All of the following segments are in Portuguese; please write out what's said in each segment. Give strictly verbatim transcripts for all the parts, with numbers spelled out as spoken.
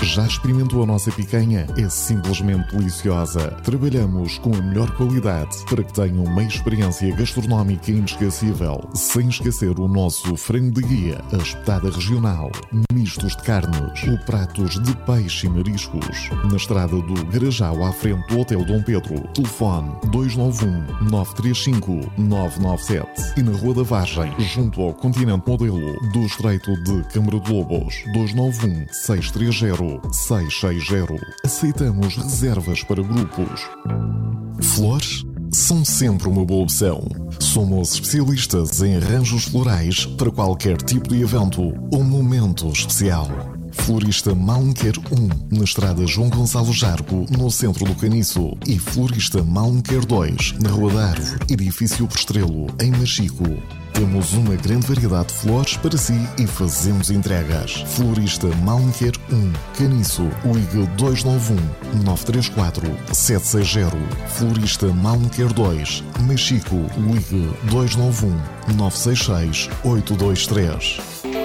Já experimentou a nossa picanha? É simplesmente deliciosa. Trabalhamos com a melhor qualidade para que tenham uma experiência gastronómica inesquecível. Sem esquecer o nosso frango de guia, a espetada regional, mistos de carnes, ou pratos de peixe e mariscos. Na estrada do Garajal, à frente do Hotel Dom Pedro. Telefone dois nove um, nove três cinco, nove nove sete. E na Rua da Vargem, junto ao Continente Modelo, do Estreito de Câmara de Lobos. dois nove um, seis três zero, seis seis zero. Aceitamos reservas para grupos. Flores são sempre uma boa opção. Somos especialistas em arranjos florais para qualquer tipo de evento ou momento especial. Florista Malmequer um, na estrada João Gonçalo Jargo, no centro do Caniço. E Florista Malmequer dois, na Rua da Árvore, edifício Prestrelo, em Machico. Temos uma grande variedade de flores para si e fazemos entregas. Florista Malmequer um, Caniço, ligue dois nove um, nove três quatro, sete seis zero. Florista Malmequer dois, Machico, ligue dois nove um, nove seis seis, oito dois três.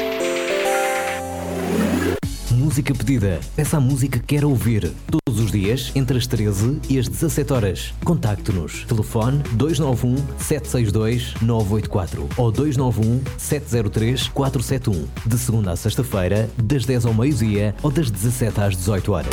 Música pedida. Peça a música que quer ouvir. Todos os dias, entre as treze e as dezassete horas. Contacte-nos. Telefone dois nove um, sete seis dois, nove oito quatro ou dois nove um, sete zero três, quatro sete um. De segunda a sexta-feira, das dez ao meio-dia ou das dezassete às dezoito horas.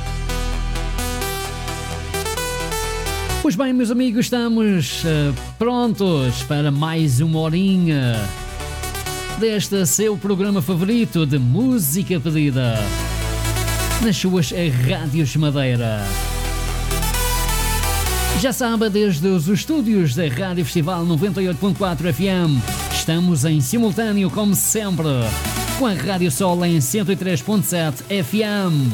Pois bem, meus amigos, estamos uh, prontos para mais uma horinha deste seu programa favorito de música pedida nas suas rádios Madeira. Já sabe, desde os estúdios da Rádio Festival noventa e oito ponto quatro F M, estamos em simultâneo, como sempre, com a Rádio Sol em cento e três ponto sete F M.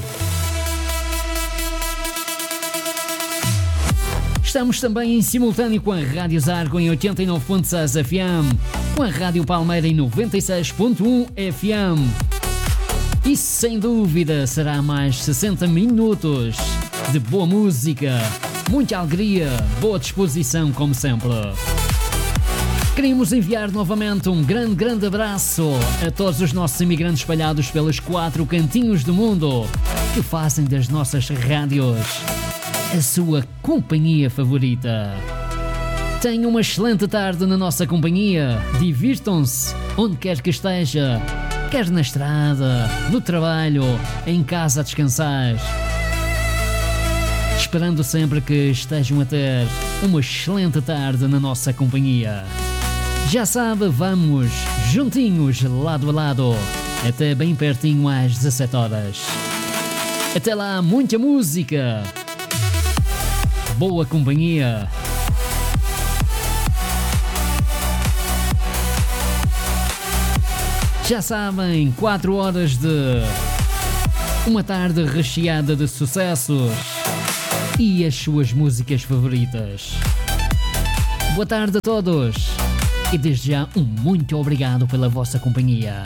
Estamos também em simultâneo com a Rádio Zargo em oitenta e nove ponto seis F M, com a Rádio Palmeira em noventa e seis ponto um F M. E sem dúvida será mais sessenta minutos de boa música, muita alegria, boa disposição, como sempre. Queríamos enviar novamente um grande, grande abraço a todos os nossos imigrantes espalhados pelos quatro cantinhos do mundo que fazem das nossas rádios a sua companhia favorita. Tenham uma excelente tarde na nossa companhia. Divirtam-se onde quer que esteja, quer na estrada, no trabalho, em casa a descansar. Esperando sempre que estejam a ter uma excelente tarde na nossa companhia. Já sabe, vamos juntinhos, lado a lado, até bem pertinho às dezassete horas. Até lá, muita música, boa companhia. Já sabem, quatro horas de uma tarde recheada de sucessos e as suas músicas favoritas. Boa tarde a todos e desde já um muito obrigado pela vossa companhia.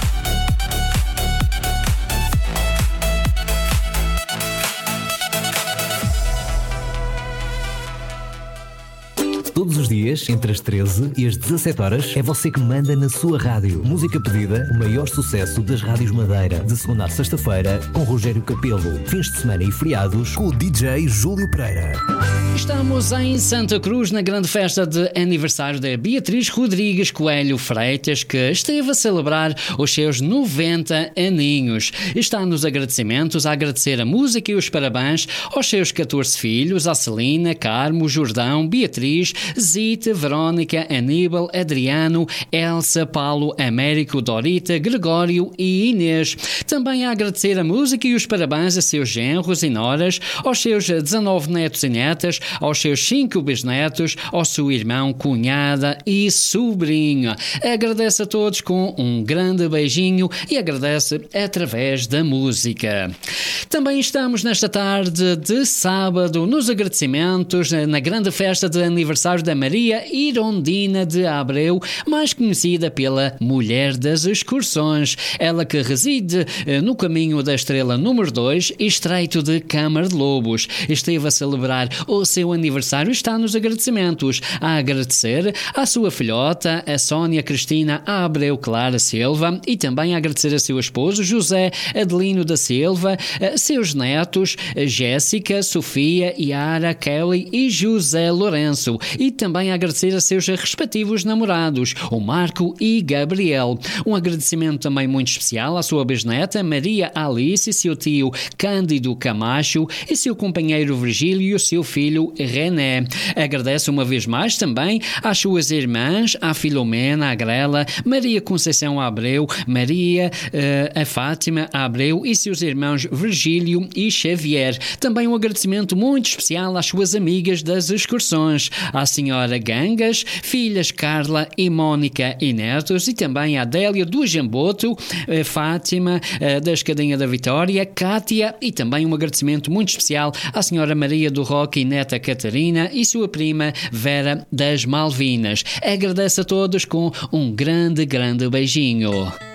Todos os dias, entre as treze e as dezassete horas, é você que manda na sua rádio. Música pedida, o maior sucesso das rádios Madeira. De segunda a sexta-feira, com Rogério Capelo. Fins de semana e feriados, com o D J Júlio Pereira. Estamos em Santa Cruz, na grande festa de aniversário da Beatriz Rodrigues Coelho Freitas, que esteve a celebrar os seus noventa aninhos. Está nos agradecimentos a agradecer a música e os parabéns aos seus catorze filhos, a Celina, Carmo, Jordão, Beatriz, Zita, Verónica, Aníbal, Adriano, Elsa, Paulo, Américo, Dorita, Gregório e Inês. Também a agradecer a música e os parabéns a seus genros e noras, aos seus dezanove netos e netas, aos seus cinco bisnetos, ao seu irmão, cunhada e sobrinho. Agradece a todos com um grande beijinho e agradece através da música. Também estamos nesta tarde de sábado nos agradecimentos na grande festa de aniversário da Maria Maria Irondina de Abreu, mais conhecida pela Mulher das Excursões, ela que reside no caminho da estrela número dois, estreito de Câmara de Lobos. Esteve a celebrar o seu aniversário e está nos agradecimentos. A agradecer à sua filhota, a Sónia Cristina Abreu Clara Silva, e também a agradecer a seu esposo, José Adelino da Silva, a seus netos, Jéssica, Sofia, Yara, Kelly e José Lourenço, e também a agradecer a seus respectivos namorados, o Marco e Gabriel. Um agradecimento também muito especial à sua bisneta, Maria Alice, seu tio Cândido Camacho e seu companheiro Virgílio e o seu filho René. Agradece uma vez mais também às suas irmãs, à Filomena, à Grela, Maria Conceição Abreu, Maria, uh, a Fátima Abreu e seus irmãos Virgílio e Xavier. Também um agradecimento muito especial às suas amigas das excursões, à senhora Gangas, filhas Carla e Mónica e netos, e também à Adélia do Jamboto, uh, Fátima uh, da Escadinha da Vitória, Cátia, e também um agradecimento muito especial à senhora Maria do Roque e neta Catarina e sua prima Vera das Malvinas. Agradece a todos com um grande, grande beijinho.